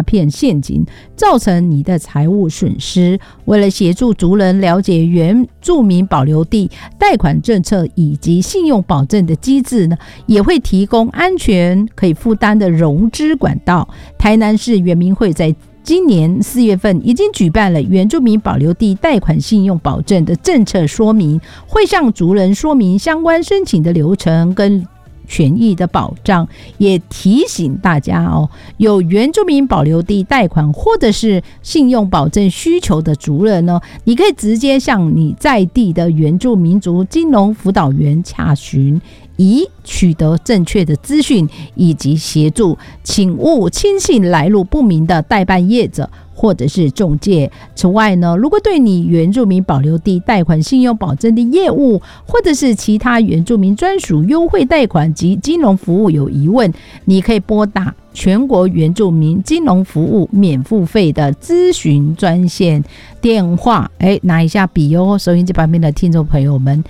骗陷阱，造成你的财务损失。为了协助族人了解原住民保留地贷款政策以及信用保证的机制呢，也会提供安全可以负担的融资管道。台南市原民会在今年4月份已经举办了原住民保留地贷款信用保证的政策说明会，向族人说明相关申请的流程跟权益的保障，也提醒大家有原住民保留地贷款或者是信用保证需求的族人呢，你可以直接向你在地的原住民族金融辅导员洽询，以取得正确的资讯以及协助，请勿轻信来路不明的代办业者或者是中介。此外呢，如果对你原住民保留地贷款信用保证的业务或者是其他原住民专属优惠贷款及金融服务有疑问，你可以拨打全国原住民金融服务免付费的咨询专线电话，拿一下笔收音机旁边的听众朋友们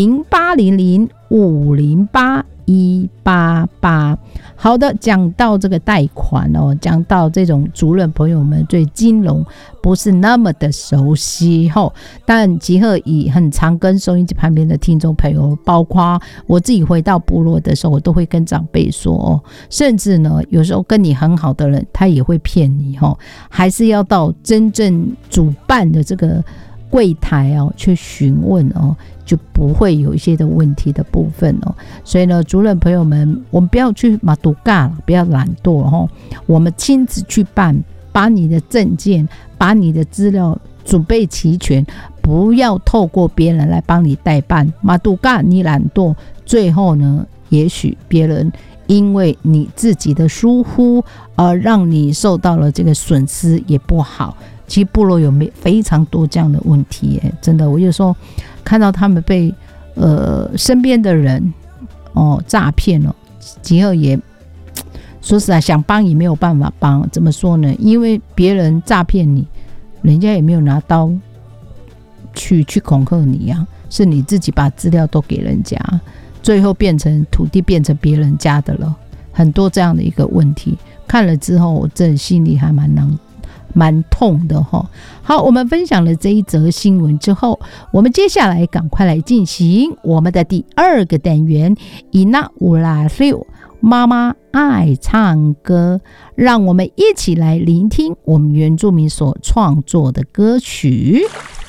，0800508188。好的，讲到这个贷款讲到这种族人朋友们对金融不是那么的熟悉但吉赫以很常跟收音机旁边的听众朋友，包括我自己回到部落的时候，我都会跟长辈说甚至呢有时候跟你很好的人他也会骗你还是要到真正主办的这个柜台去询问就不会有一些的问题的部分所以呢，族人朋友们，我们不要去马杜嘎，不要懒惰我们亲自去办，把你的证件，把你的资料准备齐全，不要透过别人来帮你代办。马杜嘎你懒惰，最后呢，也许别人因为你自己的疏忽而让你受到了这个损失也不好。其实部落有非常多这样的问题真的，我有时候看到他们被身边的人诈骗吉赫也说实在想帮也没有办法帮。怎么说呢？因为别人诈骗你，人家也没有拿刀去恐吓你是你自己把资料都给人家，最后变成土地变成别人家的了。很多这样的一个问题，看了之后我真的心里还蛮痛的好，我们分享了这一则新闻之后，我们接下来赶快来进行我们的第2个单元，伊那乌拉六妈妈爱唱歌，让我们一起来聆听我们原住民所创作的歌曲。